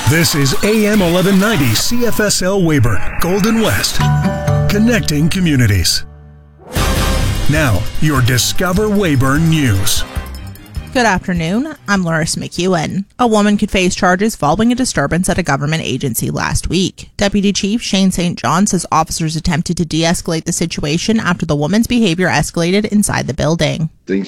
This is AM 1190 CFSL Weyburn, Golden West, connecting communities. Now, your Discover Weyburn News. Good afternoon. I'm Loris McEwen. A woman could face charges following a disturbance at a government agency last week. Deputy Chief Shane St. John says officers attempted to de-escalate the situation after the woman's behavior escalated inside the building.